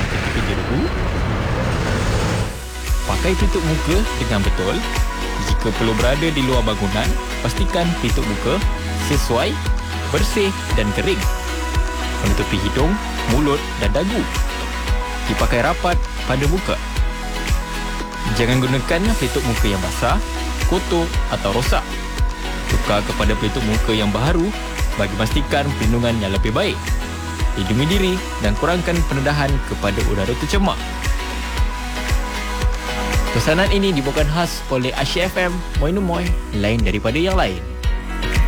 ketika jerubu. Pakai pelitup muka dengan betul. Jika perlu berada di luar bangunan, pastikan pelitup muka sesuai, bersih dan kering. Menutupi hidung, mulut dan dagu. Dipakai rapat pada muka. Jangan gunakan pelitup muka yang basah, kotor atau rosak. Tukar kepada pelitup muka yang baharu bagi memastikan perlindungan yang lebih baik. Lindungi diri dan kurangkan pendedahan kepada udara tercemar. Pesanan ini dibawakan khas oleh Asyik FM, Moi Numoy, lain daripada yang lain.